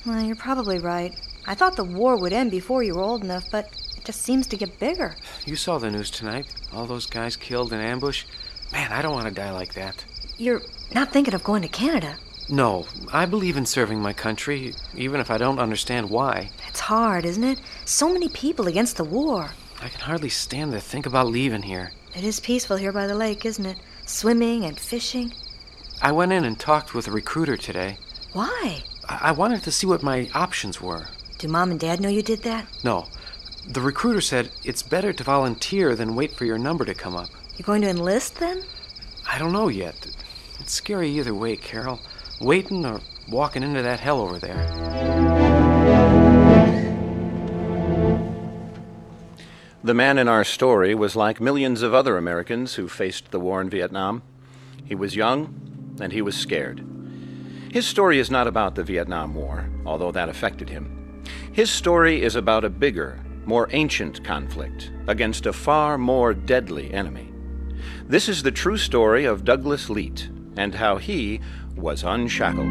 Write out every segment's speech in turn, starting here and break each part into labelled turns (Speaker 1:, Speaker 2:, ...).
Speaker 1: Well, you're probably right. I thought the war would end before you were old enough, but it just seems to get bigger.
Speaker 2: You saw the news tonight. All those guys killed in ambush. Man, I don't want to die like that.
Speaker 1: You're not thinking of going to Canada?
Speaker 2: No, I believe in serving my country, even if I don't understand why.
Speaker 1: It's hard, isn't it? So many people against the war.
Speaker 2: I can hardly stand to think about leaving here.
Speaker 1: It is peaceful here by the lake, isn't it? Swimming and fishing.
Speaker 2: I went in and talked with a recruiter today.
Speaker 1: Why?
Speaker 2: I wanted to see what my options were.
Speaker 1: Do Mom and Dad know you did that?
Speaker 2: No. The recruiter said it's better to volunteer than wait for your number to come up.
Speaker 1: You're going to enlist then?
Speaker 2: I don't know yet. It's scary either way, Carol. Waiting or walking into that hell over there.
Speaker 3: The man in our story was like millions of other Americans who faced the war in Vietnam. He was young, and he was scared. His story is not about the Vietnam War, although that affected him. His story is about a bigger, more ancient conflict against a far more deadly enemy. This is the true story of Douglas Leete and how he was unshackled.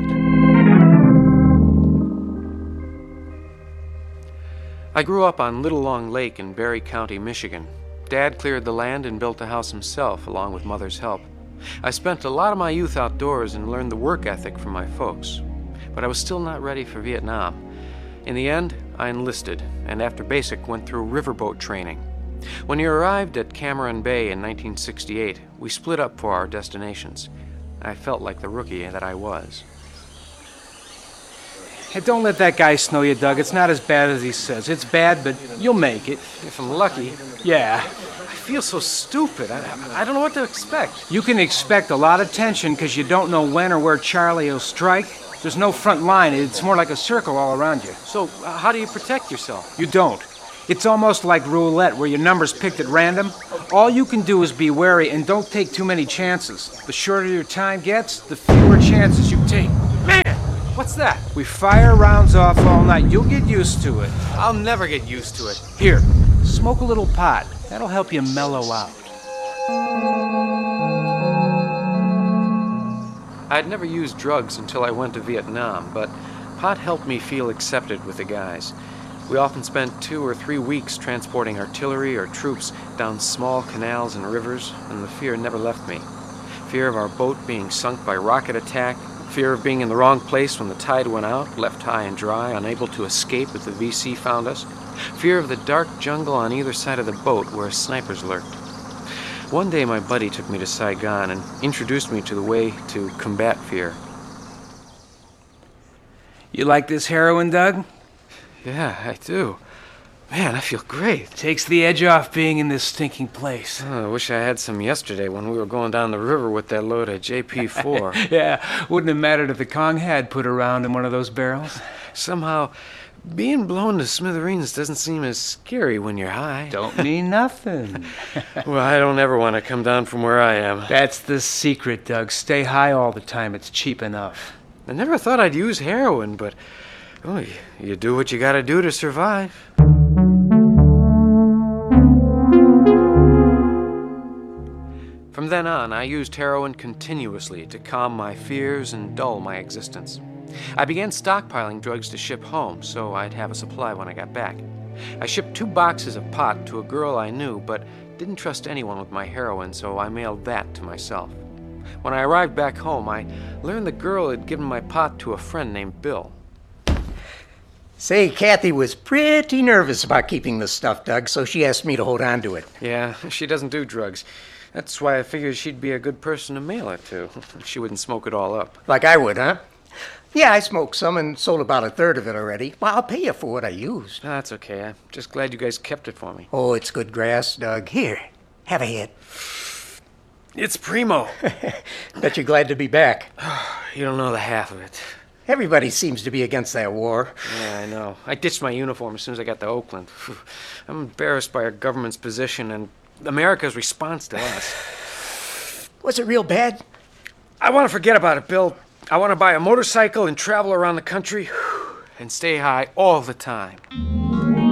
Speaker 2: I grew up on Little Long Lake in Berry County, Michigan. Dad cleared the land and built a house himself, along with Mother's help. I spent a lot of my youth outdoors and learned the work ethic from my folks. But I was still not ready for Vietnam. In the end, I enlisted, and after basic went through riverboat training. When we arrived at Cameron Bay in 1968, we split up for our destinations. I felt like the rookie that I was.
Speaker 4: Hey, don't let that guy snow you, Doug. It's not as bad as he says. It's bad, but you'll make it.
Speaker 2: If I'm lucky.
Speaker 4: Yeah.
Speaker 2: I feel so stupid. I don't know what to expect.
Speaker 4: You can expect a lot of tension because you don't know when or where Charlie will strike. There's no front line. It's more like a circle all around you.
Speaker 2: So, how do you protect yourself?
Speaker 4: You don't. It's almost like roulette, where your number's picked at random. All you can do is be wary and don't take too many chances. The shorter your time gets, the fewer chances you take.
Speaker 2: Man! What's that?
Speaker 4: We fire rounds off all night. You'll get used to it.
Speaker 2: I'll never get used to it.
Speaker 4: Here, smoke a little pot. That'll help you mellow out.
Speaker 2: I'd never used drugs until I went to Vietnam, but pot helped me feel accepted with the guys. We often spent 2 or 3 weeks transporting artillery or troops down small canals and rivers, and the fear never left me. Fear of our boat being sunk by rocket attack, fear of being in the wrong place when the tide went out, left high and dry, unable to escape if the VC found us, fear of the dark jungle on either side of the boat where snipers lurked. One day my buddy took me to Saigon and introduced me to the way to combat fear.
Speaker 4: You like this heroin, Doug?
Speaker 2: Yeah, I do. Man, I feel great.
Speaker 4: Takes the edge off being in this stinking place.
Speaker 2: Oh, I wish I had some yesterday when we were going down the river with that load of JP4.
Speaker 4: Yeah, wouldn't have mattered if the Kong had put around in one of those barrels.
Speaker 2: Somehow, being blown to smithereens doesn't seem as scary when you're high.
Speaker 4: Don't mean nothing.
Speaker 2: Well, I don't ever want to come down from where I am.
Speaker 4: That's the secret, Doug. Stay high all the time. It's cheap enough.
Speaker 2: I never thought I'd use heroin, but you do what you gotta do to survive. From then on, I used heroin continuously to calm my fears and dull my existence. I began stockpiling drugs to ship home, so I'd have a supply when I got back. I shipped 2 boxes of pot to a girl I knew, but didn't trust anyone with my heroin, so I mailed that to myself. When I arrived back home, I learned the girl had given my pot to a friend named Bill.
Speaker 5: Say, Kathy was pretty nervous about keeping the stuff, Doug, so she asked me to hold on to it.
Speaker 2: Yeah, she doesn't do drugs. That's why I figured she'd be a good person to mail it to. She wouldn't smoke it all up.
Speaker 5: Like I would, huh? Yeah, I smoked some and sold about 1/3 of it already. Well, I'll pay you for what I used.
Speaker 2: That's okay. I'm just glad you guys kept it for me.
Speaker 5: Oh, it's good grass, Doug. Here, have a hit.
Speaker 2: It's primo.
Speaker 5: Bet you're glad to be back.
Speaker 2: You don't know the half of it.
Speaker 5: Everybody seems to be against that war.
Speaker 2: Yeah, I know. I ditched my uniform as soon as I got to Oakland. I'm embarrassed by our government's position and America's response to us.
Speaker 5: Was it real bad?
Speaker 2: I want to forget about it, Bill. I want to buy a motorcycle and travel around the country and stay high all the time.